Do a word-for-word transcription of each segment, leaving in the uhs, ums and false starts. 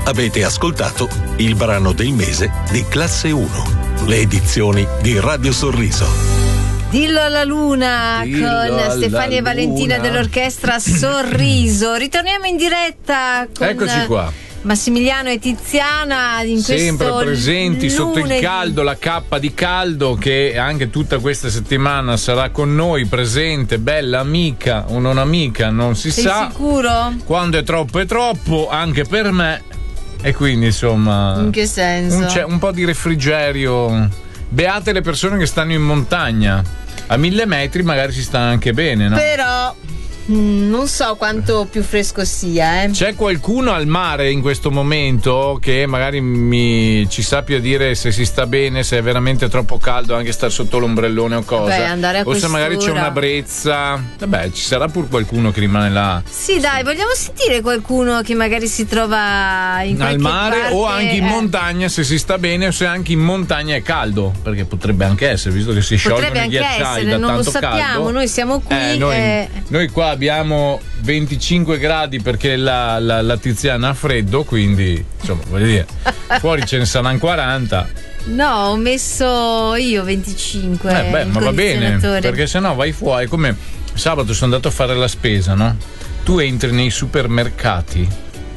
Avete ascoltato il brano del mese di Classe uno, le edizioni di Radio Sorriso. Dillo alla luna Dillo con alla Stefania e Valentina luna. dell'orchestra Sorriso. Ritorniamo in diretta con Eccoci qua. Massimiliano e Tiziana in Sempre questo presenti sotto il lunedì. caldo, la cappa di caldo che anche tutta questa settimana sarà con noi, presente, bella amica o non amica, non si Sei sa. sicuro? Quando è troppo è troppo, anche per me. E quindi insomma, In che senso? un, c'è un po' di refrigerio. Beate le persone che stanno in montagna. A mille metri magari si sta anche bene, no? Però mm, non so quanto più fresco sia, eh. C'è qualcuno al mare in questo momento che magari mi ci sappia dire se si sta bene, se è veramente troppo caldo anche stare sotto l'ombrellone o cosa? Beh, andare a o se magari c'è quest'ora. una brezza. Vabbè, ci sarà pur qualcuno che rimane là Sì, dai, vogliamo sentire qualcuno che magari si trova in qualche al mare parte, o anche in eh, montagna, se si sta bene o se anche in montagna è caldo, perché potrebbe anche essere, visto che si sciolgono Potrebbe i anche ghiacciai essere, da non lo tanto sappiamo, caldo. noi siamo qui. Eh, noi, eh, noi qua abbiamo venticinque gradi perché la, la, la Tiziana ha freddo, quindi insomma voglio dire, fuori ce ne saranno quaranta. No, ho messo io venticinque. Eh beh, in ma va bene, condizionatore. perché sennò vai fuori. Come sabato sono andato a fare la spesa, no? Tu entri nei supermercati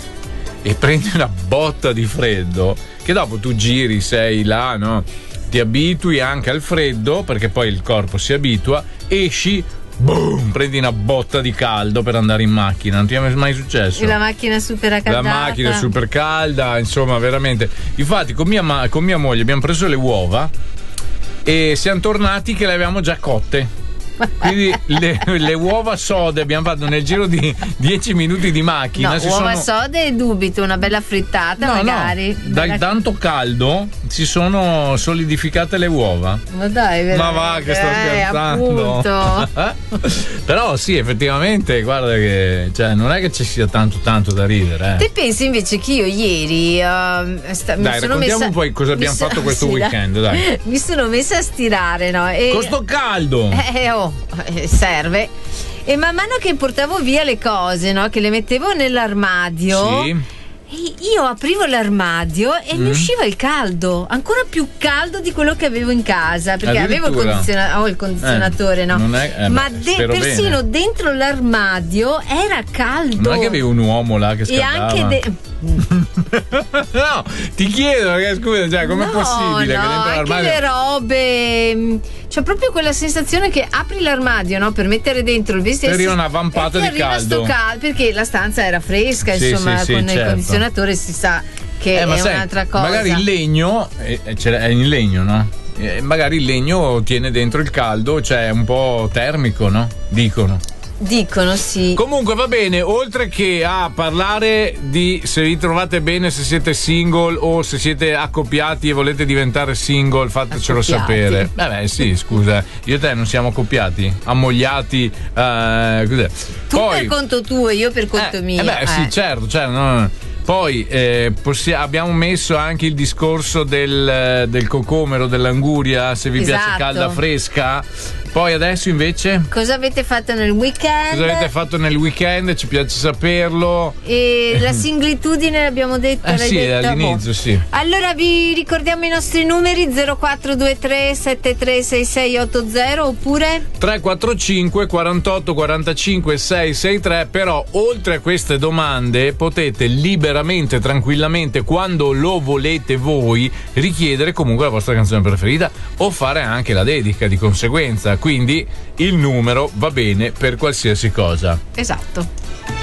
e prendi una botta di freddo che dopo tu giri, sei là, no? Ti abitui anche al freddo perché poi il corpo si abitua, esci, boom, prendi una botta di caldo per andare in macchina. Non ti è mai successo? E la macchina super La accaldata. macchina è super calda, insomma, veramente. Infatti, con mia, ma- con mia moglie abbiamo preso le uova e siamo tornati che le avevamo già cotte. Quindi le, le uova sode abbiamo fatto nel giro di dieci minuti di macchina. No, si uova sono... sode dubito, una bella frittata No, magari. no, dal Bella- tanto caldo si sono solidificate le uova. Ma dai, veramente. Ma va che sto eh, scherzando. appunto. Però sì, effettivamente, guarda che cioè, non è che ci sia tanto tanto da ridere. Eh. Te pensi invece che io ieri uh, sta- mi Dai, sono raccontiamo messa un po' cosa mi abbiamo so- fatto questo sì, weekend, dai. Mi sono messa a stirare, no? E, Con sto caldo. Eh, oh, eh, serve. E man mano che portavo via le cose, no? Che le mettevo nell'armadio. Sì. E io aprivo l'armadio e Mm. mi usciva il caldo, ancora più caldo di quello che avevo in casa, perché avevo il, Addirittura. condiziona- ho il condizionatore, Eh, no? non è- eh, Ma beh, de- spero persino bene. dentro l'armadio era caldo. Non è che avevi un uomo là che e scaldava. anche de- No, ti chiedo, perché scusa, cioè, com'è no, possibile no, che dentro anche l'armadio le robe, mh, c'è proprio quella sensazione che apri l'armadio, no, per mettere dentro il vestito Ti arriva e si- una vampata e ti di arriva caldo. sto cal- perché la stanza era fresca, Sì, insomma, sì, sì, con il certo. condizionatore si sa che Eh, ma è sai, un'altra cosa. magari il legno eh, eh, ce l'è- è in legno, no? Eh, magari il legno tiene dentro il caldo, cioè è un po' termico, no? Dicono. Dicono sì. Comunque va bene, oltre che a parlare di se vi trovate bene, se siete single o se siete accoppiati e volete diventare single, fatecelo Accoppiati. sapere. Eh beh sì, scusa, io e te non siamo accoppiati, ammogliati, eh, cos'è? Tu Poi, per conto tuo e io per conto eh, mio. eh beh sì, eh. certo, certo, no, no. Poi eh, possi- abbiamo messo anche il discorso del, del cocomero, dell'anguria, se vi piace Esatto. calda fresca. Poi adesso invece Cosa avete fatto nel weekend? cosa avete fatto nel weekend? Ci piace saperlo. E la singlitudine l'abbiamo detta. Eh l'hai sì, detta? all'inizio sì. Allora vi ricordiamo i nostri numeri zero quattro due tre sette tre sei sei otto zero oppure tre quattro cinque quarantotto quarantacinque sei sei tre. Però oltre a queste domande potete liberamente, tranquillamente, quando lo volete voi, richiedere comunque la vostra canzone preferita o fare anche la dedica di conseguenza. Quindi il numero va bene per qualsiasi cosa. esatto.